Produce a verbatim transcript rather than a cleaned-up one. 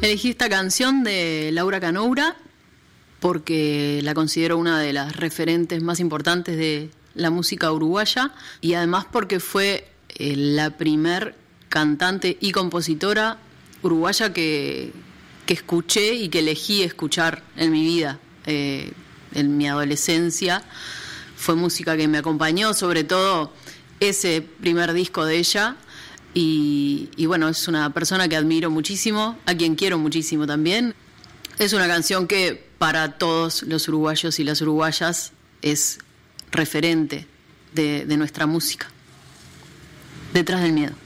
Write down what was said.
Elegí esta canción de Laura Canoura porque la considero una de las referentes más importantes de la música uruguaya y además porque fue eh, la primer cantante y compositora uruguaya que, que escuché y que elegí escuchar en mi vida. Eh, en mi adolescencia fue música que me acompañó, sobre todo ese primer disco de ella. Y, y bueno, es una persona que admiro muchísimo, a quien quiero muchísimo también. Es una canción que para todos los uruguayos y las uruguayas es referente de, de nuestra música. Detrás del miedo.